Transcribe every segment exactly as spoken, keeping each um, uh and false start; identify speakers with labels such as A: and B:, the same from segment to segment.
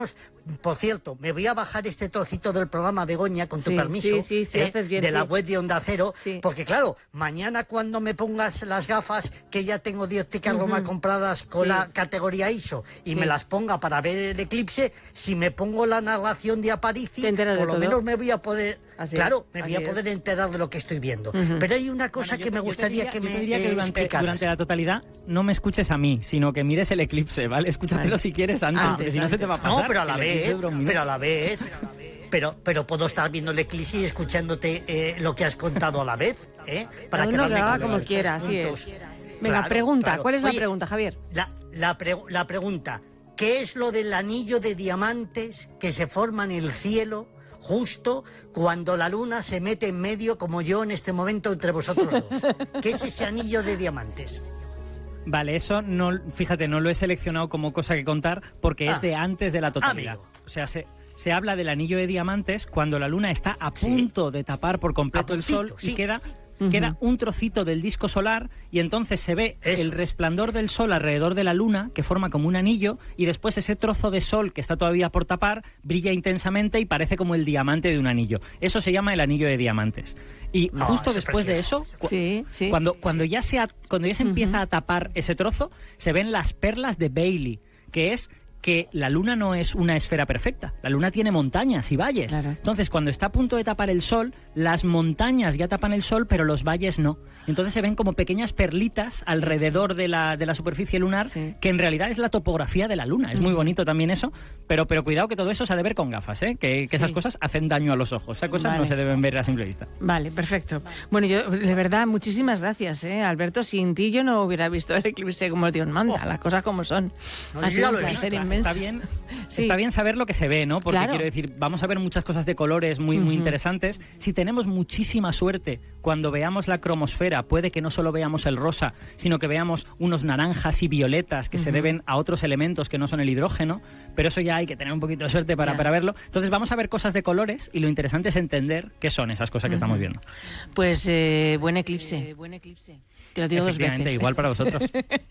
A: Por cierto, me voy a bajar este trocito del programa, Begoña, con tu
B: sí,
A: permiso,
B: sí, sí, sí,
A: eh,
B: bien,
A: de
B: sí.
A: la web de Onda Cero,
B: sí.
A: porque claro, mañana cuando me pongas las gafas, que ya tengo de Óptica Roma uh-huh. compradas con sí. la categoría I S O, y sí. me las ponga para ver el eclipse, si me pongo la narración de Aparici, por lo todo? menos me voy a poder... Así claro, es, me voy a poder es. enterar de lo que estoy viendo. Uh-huh. Pero hay una cosa bueno, yo, que me gustaría
C: diría,
A: que me
C: diría que
A: eh,
C: durante,
A: explicaras.
C: Durante la totalidad no me escuches a mí, sino que mires el eclipse, ¿vale? Escúchatelo vale. si quieres antes, ah, porque si no se te va a pasar.
A: No, pero a la vez, pero a la vez... Pero, pero puedo estar viendo el eclipse y escuchándote eh, lo que has contado a la vez, ¿eh?
B: Para que uno lo haga como quiera, así es. Venga, claro, pregunta, claro. ¿cuál es Oye, la pregunta, Javier?
A: La, la, pre la pregunta, ¿qué es lo del anillo de diamantes que se forma en el cielo justo cuando la luna se mete en medio, como yo en este momento entre vosotros dos? ¿Qué es ese anillo de diamantes?
C: Vale, eso no, fíjate, no lo he seleccionado como cosa que contar porque ah, es de antes de la totalidad.
A: Amigo.
C: O sea, se... Se habla del anillo de diamantes cuando la luna está a punto sí. de tapar por completo puntito, el sol sí. y queda, uh-huh. queda un trocito del disco solar y entonces se ve Eso. el resplandor del sol alrededor de la luna que forma como un anillo y después ese trozo de sol que está todavía por tapar brilla intensamente y parece como el diamante de un anillo. Eso se llama el anillo de diamantes. Y no, justo después de eso, cu
B: sí, sí.
C: cuando, cuando, ya se ha, cuando ya se empieza uh-huh. a tapar ese trozo, se ven las perlas de Bailey, que es... que la luna no es una esfera perfecta, la luna tiene montañas y valles. Claro. Entonces, cuando está a punto de tapar el sol, las montañas ya tapan el sol, pero los valles no. Entonces se ven como pequeñas perlitas alrededor de la, de la superficie lunar, sí. que en realidad es la topografía de la luna. Es muy bonito también eso, pero, pero cuidado que todo eso se ha de ver con gafas, ¿eh? que, que sí. esas cosas hacen daño a los ojos. Esas cosas vale. no se deben ver a simple vista.
B: Vale, perfecto. Bueno, yo de verdad, muchísimas gracias, ¿eh? Alberto. Sin ti yo no hubiera visto el eclipse como Dios manda, oh. las cosas como son.
A: No, ha sido un placer
C: inmenso. Está bien, sí. está bien saber lo que se ve, ¿no? Porque claro. quiero decir, vamos a ver muchas cosas de colores muy, muy uh-huh. interesantes. Si tenemos muchísima suerte, cuando veamos la cromosfera, puede que no solo veamos el rosa, sino que veamos unos naranjas y violetas que uh-huh. se deben a otros elementos que no son el hidrógeno, pero eso ya hay que tener un poquito de suerte para, para verlo. Entonces vamos a ver cosas de colores y lo interesante es entender qué son esas cosas que uh-huh. estamos viendo.
B: Pues eh, buen eclipse. Eh, buen eclipse. Te lo digo dos veces.
C: Igual para vosotros.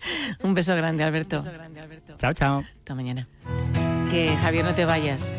B: Un beso grande, Alberto.
C: Un beso grande, Alberto. Chao, chao.
B: Hasta mañana. Que Javier, no te vayas.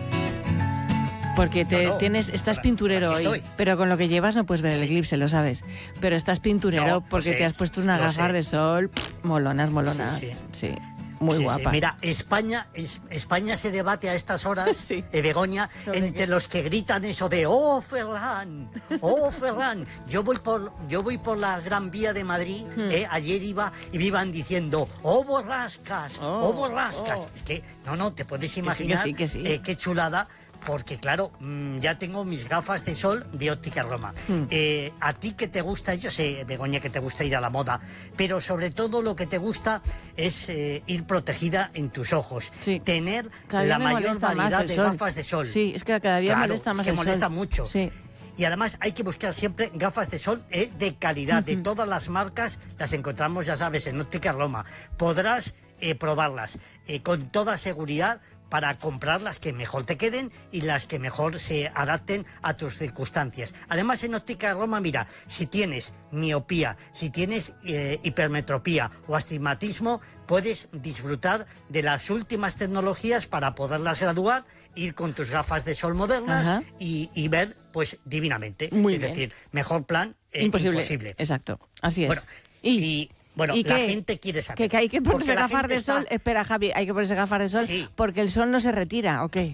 B: Porque te no, no, tienes, estás para, pinturero hoy, pero con lo que llevas no puedes ver el eclipse, lo sabes. Pero estás pinturero no, porque sé, te has puesto unas gafas sé. de sol, pff, molonas, molonas. Sí, sí. sí. Muy sí, guapa.
A: Sí. Mira, España, es, España se debate a estas horas, sí. eh, Begoña, entre los que gritan eso de ¡Oh, Ferran! ¡Oh, Ferran! Yo voy por, yo voy por la Gran Vía de Madrid, hmm. eh, ayer iba y me iban diciendo ¡Oh, borrascas! ¡Oh, oh borrascas! Oh. Es que, no, no, te puedes imaginar
B: que sí, que sí.
A: Eh, qué chulada. Porque claro, mmm, ya tengo mis gafas de sol de Óptica Roma. Mm. Eh, a ti que te gusta, yo sé, Begoña, que te gusta ir a la moda, pero sobre todo lo que te gusta es eh, ir protegida en tus ojos. Sí. Tener cada la mayor variedad de sol. gafas de sol.
B: Sí, es que cada día
A: claro,
B: molesta más
A: es que
B: el
A: molesta
B: sol.
A: mucho.
B: Sí.
A: Y además hay que buscar siempre gafas de sol eh, de calidad. Uh-huh. De todas las marcas las encontramos, ya sabes, en Óptica Roma. Podrás eh, probarlas eh, con toda seguridad, para comprar las que mejor te queden y las que mejor se adapten a tus circunstancias. Además, en Óptica Roma, mira, si tienes miopía, si tienes eh, hipermetropía o astigmatismo, puedes disfrutar de las últimas tecnologías para poderlas graduar, ir con tus gafas de sol modernas y, y ver, pues, divinamente.
B: Muy
A: es
B: bien.
A: decir, mejor plan eh,
B: imposible.
A: imposible.
B: Exacto, así es.
A: Bueno,
B: y...
A: y Bueno,
B: ¿Y
A: la
B: qué?
A: gente quiere saber.
B: ¿Que, que hay que ponerse gafas de
A: está...
B: sol? Espera, Javi, hay que ponerse gafas de sol
A: sí.
B: porque el sol no se retira, ¿o qué?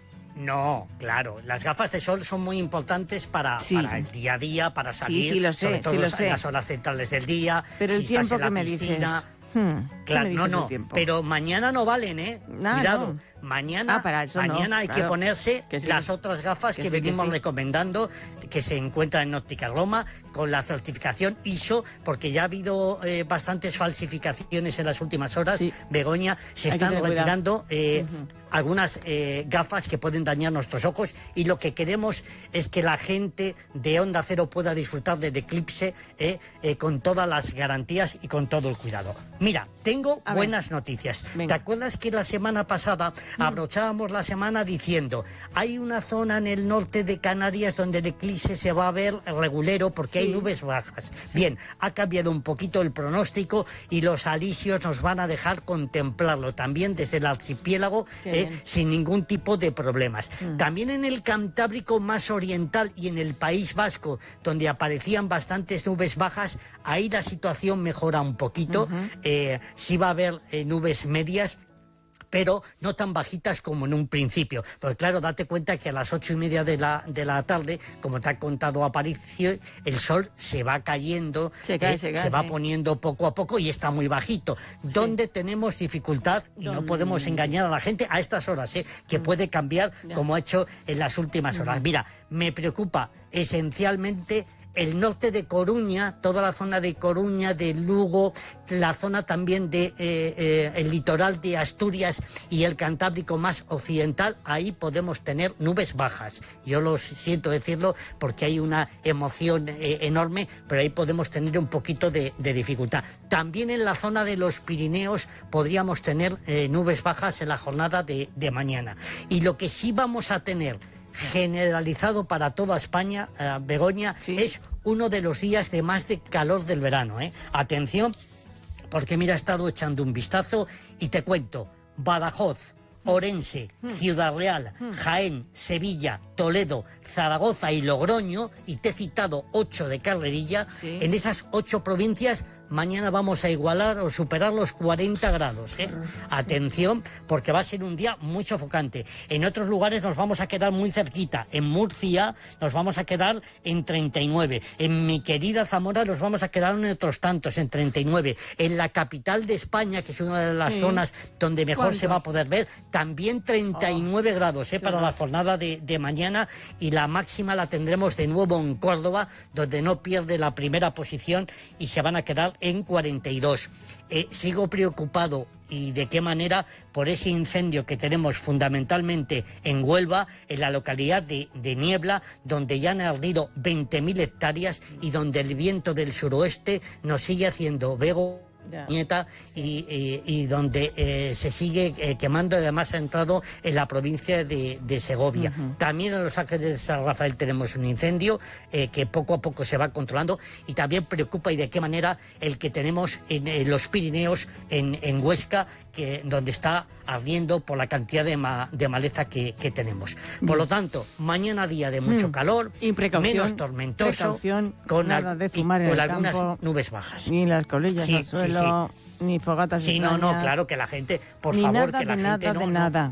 A: No, claro, las gafas de sol son muy importantes para,
B: sí.
A: para el día a día, para salir,
B: sí, sí, lo sé,
A: sobre todo
B: sí, lo
A: en
B: sé.
A: las horas centrales del día.
B: Pero el
A: si
B: tiempo
A: estás en
B: que
A: la
B: me
A: piscina,
B: dices... Hmm,
A: claro, no, no, pero mañana no valen, ¿eh?
B: Nah,
A: Cuidado,
B: no.
A: mañana,
B: ah, para eso
A: mañana
B: no,
A: hay
B: claro.
A: que ponerse
B: que sí.
A: las otras gafas que,
B: que sí,
A: venimos
B: que sí.
A: recomendando, que se encuentran en Óptica Roma, con la certificación I S O, porque ya ha habido eh, bastantes falsificaciones en las últimas horas, sí. Begoña, se están retirando eh, uh-huh. algunas eh, gafas que pueden dañar nuestros ojos, y lo que queremos es que la gente de Onda Cero pueda disfrutar del eclipse eh, eh, con todas las garantías y con todo el cuidado. Mira, tengo a buenas ver. noticias. Venga. ¿Te acuerdas que la semana pasada mm. abrochábamos la semana diciendo hay una zona en el norte de Canarias donde el eclipse se va a ver regulero porque sí. hay nubes bajas? Sí. Bien, ha cambiado un poquito el pronóstico y los alisios nos van a dejar contemplarlo también desde el archipiélago eh, sin ningún tipo de problemas. Mm. También en el Cantábrico más oriental y en el País Vasco, donde aparecían bastantes nubes bajas, ahí la situación mejora un poquito. Uh-huh. Eh, sí va a haber eh, nubes medias, pero no tan bajitas como en un principio. Porque claro, date cuenta que a las ocho y media de la, de la tarde, como te ha contado Aparicio, el sol se va cayendo,
B: se, cae,
A: eh,
B: se, cae,
A: se va
B: sí.
A: poniendo poco a poco y está muy bajito. Sí. ¿Dónde tenemos dificultad? Y ¿Dónde? No podemos engañar a la gente a estas horas, ¿eh? que puede cambiar ya. como ha hecho en las últimas horas. Mira, me preocupa esencialmente el norte de Coruña, toda la zona de Coruña, de Lugo, la zona también de eh, eh, el litoral de Asturias y el Cantábrico más occidental, ahí podemos tener nubes bajas. Yo lo siento decirlo porque hay una emoción eh, enorme, pero ahí podemos tener un poquito de, de dificultad. También en la zona de los Pirineos podríamos tener eh, nubes bajas en la jornada de, de mañana. Y lo que sí vamos a tener generalizado para toda España, eh, Begoña, sí. es uno de los días de más de calor del verano. ¿eh? Atención, porque mira, he estado echando un vistazo y te cuento, Badajoz, Orense, Ciudad Real, Jaén, Sevilla, Toledo, Zaragoza y Logroño, y te he citado ocho de carrerilla, sí. en esas ocho provincias mañana vamos a igualar o superar los cuarenta grados. ¿eh? Atención, porque va a ser un día muy sofocante. En otros lugares nos vamos a quedar muy cerquita. En Murcia nos vamos a quedar en treinta y nueve. En mi querida Zamora nos vamos a quedar en otros tantos, en treinta y nueve. En la capital de España, que es una de las sí. zonas donde mejor ¿Cuánto? se va a poder ver, también treinta y nueve oh, grados ¿eh? para la jornada de, de mañana, y la máxima la tendremos de nuevo en Córdoba, donde no pierde la primera posición y se van a quedar en cuarenta y dos. Eh, sigo preocupado, y de qué manera, por ese incendio que tenemos fundamentalmente en Huelva, en la localidad de, de Niebla, donde ya han ardido veinte mil hectáreas y donde el viento del suroeste nos sigue haciendo vego nieta y, y, y donde eh, se sigue eh, quemando. Además ha entrado en la provincia de, de Segovia. Uh-huh. También en Los Ángeles de San Rafael tenemos un incendio eh, que poco a poco se va controlando, y también preocupa y de qué manera el que tenemos en, en los Pirineos, en, en Huesca, que, donde está ardiendo por la cantidad de, ma, de maleza que, que tenemos. Por lo tanto, mañana día de mucho calor, menos tormentoso, con,
B: nada de fumar en
A: con
B: el
A: algunas
B: campo,
A: nubes bajas.
B: ni las colillas sí, al suelo, sí, sí. ni fogatas
A: Sí,
B: extrañas,
A: no, no, claro que la gente, por
B: ni
A: favor,
B: nada
A: que la
B: de
A: gente
B: nada,
A: no...
B: de
A: no,
B: nada.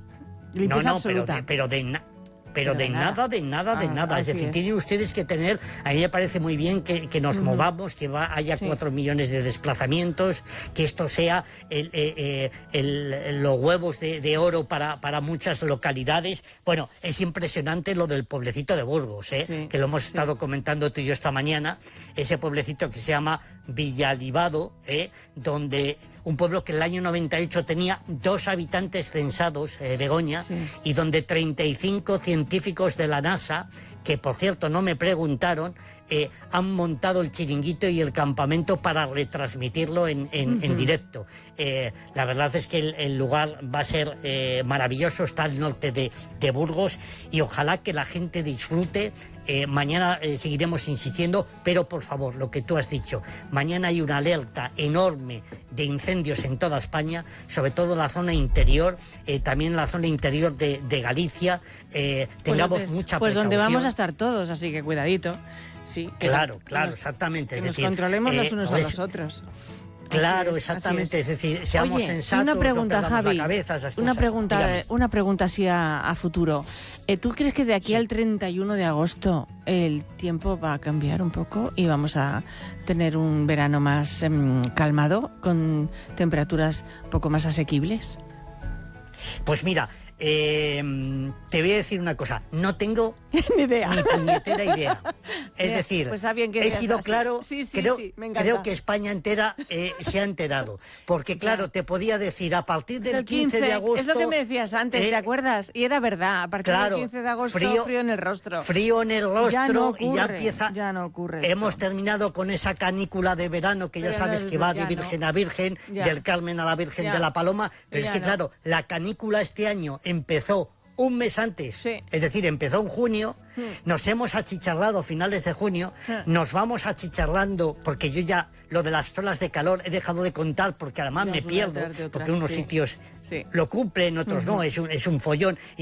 A: No, no, pero de, pero de nada. Pero, pero de, de nada. nada, de nada, de ah, nada. Es decir, es. tienen ustedes que tener, a mí me parece muy bien que, que nos uh-huh. movamos, que va, haya sí. cuatro millones de desplazamientos, que esto sea el, eh, el, el, los huevos de, de oro para, para muchas localidades. Bueno, es impresionante lo del pueblecito de Burgos, ¿eh? sí. que lo hemos sí. estado comentando tú y yo esta mañana, ese pueblecito que se llama Villalibado, ¿eh? donde un pueblo que en el año noventa y ocho tenía dos habitantes censados, eh, Begoña, sí. y donde treinta y cinco científicos de la NASA, que por cierto no me preguntaron, eh, han montado el chiringuito y el campamento para retransmitirlo en, en, uh-huh. en directo. Eh, la verdad es que el, el lugar va a ser eh, maravilloso, está al norte de, de Burgos, y ojalá que la gente disfrute. Eh, mañana eh, seguiremos insistiendo, pero por favor, lo que tú has dicho, mañana hay una alerta enorme de incendios en toda España, sobre todo en la zona interior, eh, también en la zona interior de, de Galicia. Eh, tengamos
B: pues entonces,
A: mucha
B: pues
A: precaución.
B: donde vamos a estar todos, así que cuidadito. Sí,
A: claro,
B: que,
A: claro,
B: que nos,
A: exactamente.
B: Que
A: es
B: nos
A: decir,
B: controlemos los
A: eh,
B: unos
A: no
B: a
A: es,
B: los otros.
A: Claro,
B: así es,
A: exactamente, es.
B: es
A: decir, seamos
B: Oye,
A: sensatos,
B: una pregunta,
A: no
B: Javi,
A: la cabeza, esas
B: una
A: cosas.
B: pregunta,
A: Dígame.
B: una pregunta así a, a futuro. Eh, ¿Tú crees que de aquí sí. al treinta y uno de agosto el tiempo va a cambiar un poco y vamos a tener un verano más eh, calmado, con temperaturas un poco más asequibles?
A: Pues mira, eh, te voy a decir una cosa, no tengo
B: ni idea.
A: Ni puñetera idea. Es
B: Mira,
A: decir,
B: pues está bien que
A: he
B: seas
A: sido
B: así.
A: claro,
B: Sí, sí,
A: creo,
B: sí, me encanta.
A: creo que España entera eh, se ha enterado. Porque claro, te podía decir a partir del
B: el
A: quince de agosto...
B: Es lo que me decías antes,
A: eh,
B: ¿te acuerdas? Y era verdad, a partir
A: claro,
B: del quince de agosto
A: frío,
B: frío en el rostro.
A: Frío en el rostro
B: ya no ocurre,
A: y ya empieza...
B: Ya no ocurre
A: Hemos
B: esto.
A: terminado con esa canícula de verano que
B: Pero
A: ya sabes
B: no,
A: que va
B: ya
A: de Virgen
B: no.
A: a Virgen,
B: Ya.
A: del Carmen a la Virgen
B: Ya.
A: de la Paloma. Pero
B: Ya
A: es que
B: no.
A: claro, la canícula este año empezó un mes antes,
B: Sí.
A: es decir, empezó en junio, nos hemos achicharrado a finales de junio, nos vamos achicharrando, porque yo ya lo de las olas de calor he dejado de contar porque además
B: Ya
A: me
B: es una
A: pierdo,
B: tras de otra,
A: porque unos
B: sí.
A: sitios
B: Sí.
A: lo cumplen, otros no, es un, es un follón.